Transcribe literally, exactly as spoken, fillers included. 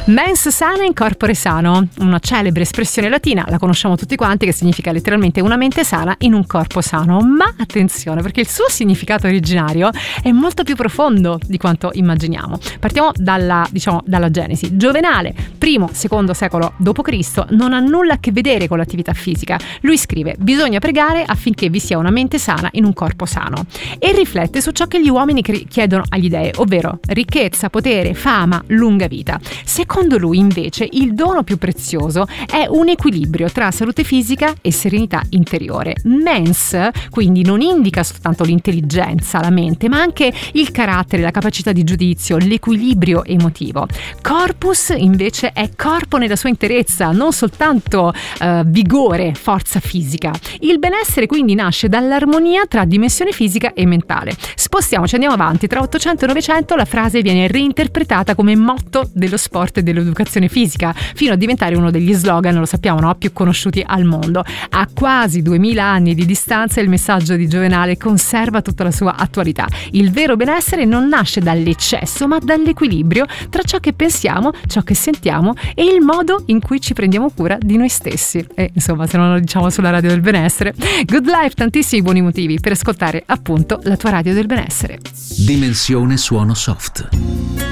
Mens sana in corpore sano, una celebre espressione latina, la conosciamo tutti quanti, che significa letteralmente una mente sana in un corpo sano. Ma attenzione, perché il suo significato originario è molto più profondo di quanto immaginiamo. Partiamo dalla, diciamo, dalla Genesi. Giovenale, primo, secondo secolo dopo Cristo, non ha nulla a che vedere con l'attività fisica. Lui scrive: bisogna pregare affinché vi sia una mente sana in un corpo sano, e riflette su ciò che gli uomini chiedono agli dei, ovvero ricchezza, potere, fama, lunga vita. Secondo lui, invece, il dono più prezioso è un equilibrio tra salute fisica e serenità interiore. Mens, quindi, non indica soltanto l'intelligenza, la mente, ma anche il carattere, la capacità di giudizio, l'equilibrio emotivo. Corpus, invece, è corpo nella sua interezza, non soltanto uh, vigore, forza fisica. Il benessere, quindi, nasce dall'armonia tra dimensione fisica e mentale. Spostiamoci, andiamo avanti. Tra ottocento e novecento la frase viene reinterpretata come motto dello sport e dell'educazione fisica, fino a diventare uno degli slogan, lo sappiamo, no? più conosciuti al mondo. A quasi duemila anni di distanza il messaggio di Giovenale conserva tutta la sua attualità. Il vero benessere non nasce dall'eccesso, ma dall'equilibrio tra ciò che pensiamo, ciò che sentiamo e il modo in cui ci prendiamo cura di noi stessi. E insomma, se non lo diciamo sulla radio del benessere. Good Life, tantissimi buoni motivi per ascoltare appunto la tua radio del benessere. Dimensione suono soft.